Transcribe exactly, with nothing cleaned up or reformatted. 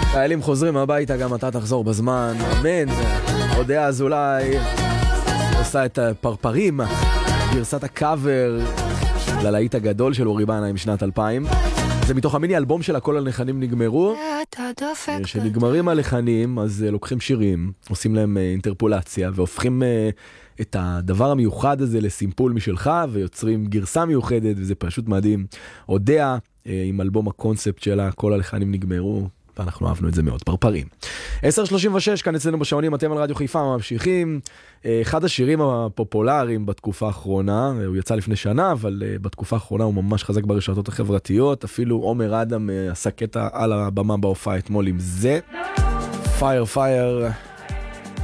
חיילים חוזרים הביתה, גם אתה תחזור בזמן, אמן. אודיה אזולאי עושה את הפרפרים, גרסת הקאבר ללהיט הגדול של אורי בנאי עם שנת אלפיים. זה מתוך המיני אלבום של הכל הלחנים נגמרו. כשנגמרים הלחנים, אז לוקחים שירים, עושים להם אינטרפולציה, והופכים את הדבר המיוחד הזה לסימפול משלך, ויוצרים גרסה מיוחדת, וזה פשוט מדהים. אודיה עם אלבום הקונספט שלה, כל הלחנים נגמרו, ואנחנו אהבנו את זה מאוד. פרפרים. עשר שלושים ושש, כאן אצלנו בשעונים, אתם על רדיו חיפה, ממשיכים. אחד השירים הפופולריים בתקופה האחרונה, הוא יצא לפני שנה, אבל בתקופה האחרונה הוא ממש חזק ברשתות החברתיות, אפילו עומר אדם עשה קטע על הבמה בהופעה אתמול עם זה. פייר פייר.